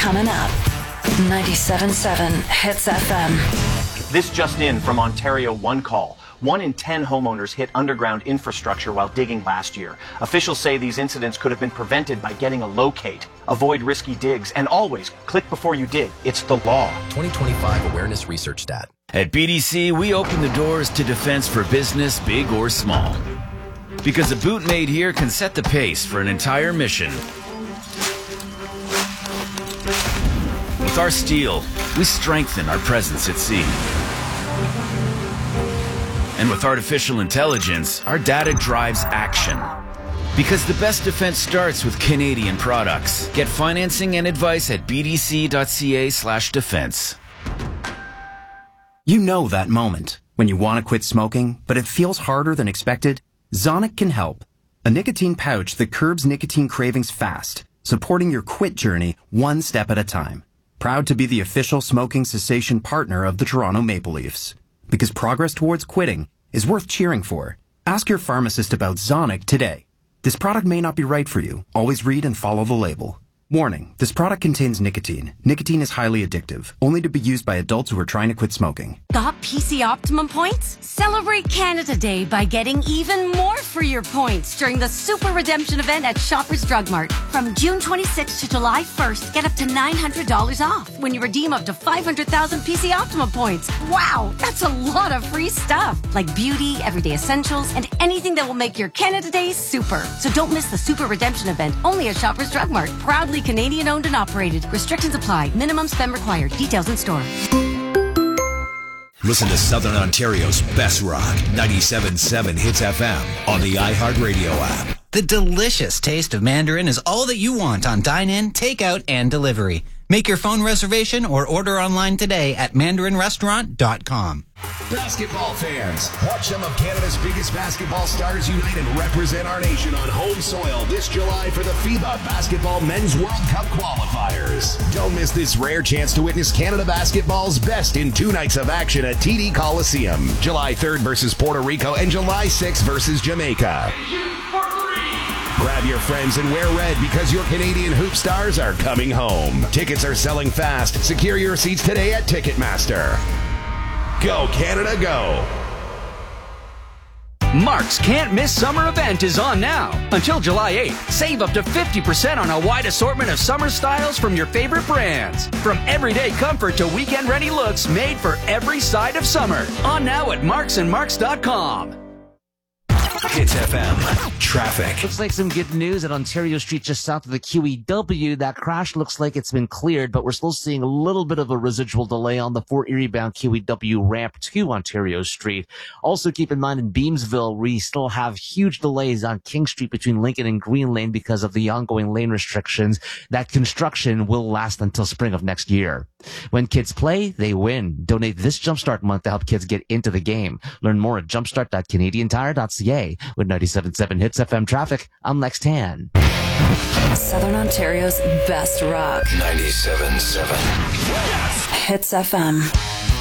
Coming up, 97.7 Hits FM. This just in from Ontario One Call. 1 in 10 homeowners hit underground infrastructure while digging last year. Officials say these incidents could have been prevented by getting a locate. Avoid risky digs and always click before you dig. It's the law. 2025 Awareness Research Stat. At BDC, we open the doors to defense for business, big or small. Because a boot made here can set the pace for an entire mission. With our steel, we strengthen our presence at sea. And with artificial intelligence, our data drives action. Because the best defense starts with Canadian products. Get financing and advice at bdc.ca/defense. You know that moment when you want to quit smoking, but it feels harder than expected? Zonic can help. A nicotine pouch that curbs nicotine cravings fast, supporting your quit journey one step at a time. Proud to be the official smoking cessation partner of the Toronto Maple Leafs. Because progress towards quitting is worth cheering for. Ask your pharmacist about Zonic today. This product may not be right for you. Always read and follow the label. Warning, this product contains nicotine. Nicotine is highly addictive, only to be used by adults who are trying to quit smoking. Got PC Optimum points? Celebrate Canada Day by getting even more for your points during the Super Redemption event at Shoppers Drug Mart. From June 26th to July 1st, get up to $900 off when you redeem up to 500,000 PC Optimum points. Wow, that's a lot of free stuff, like beauty, everyday essentials, and anything that will make your Canada Day super. So don't miss the Super Redemption event, only at Shoppers Drug Mart. Proudly Canadian owned and operated. Restrictions apply. Minimum spend required. Details in store. Listen to Southern Ontario's best rock, 97.7 Hits FM on the iHeartRadio app. The delicious taste of Mandarin is all that you want on dine-in, takeout, and delivery. Make your phone reservation or order online today at mandarinrestaurant.com. Basketball fans, watch some of Canada's biggest basketball stars unite and represent our nation on home soil this July for the FIBA Basketball Men's World Cup qualifiers. Don't miss this rare chance to witness Canada basketball's best in 2 nights of action at TD Coliseum. July 3rd versus Puerto Rico and July 6th versus Jamaica. Grab your friends and wear red because your Canadian hoop stars are coming home. Tickets are selling fast. Secure your seats today at Ticketmaster. Go, Canada, go! Mark's Can't Miss Summer event is on now. Until July 8th, save up to 50% on a wide assortment of summer styles from your favorite brands. From everyday comfort to weekend-ready looks made for every side of summer. On now at marksandmarks.com. Hits FM. Traffic. Looks like some good news at Ontario Street just south of the QEW. That crash looks like it's been cleared, but we're still seeing a little bit of a residual delay on the Fort Erie bound QEW ramp to Ontario Street. Also keep in mind in Beamsville, we still have huge delays on King Street between Lincoln and Green Lane because of the ongoing lane restrictions. That construction will last until spring of next year. When kids play, they win. Donate this Jumpstart month to help kids get into the game. Learn more at jumpstart.canadiantire.ca. With 97.7 Hits FM traffic, I'm Lex Tan. Southern Ontario's best rock. 97.7 Hits FM.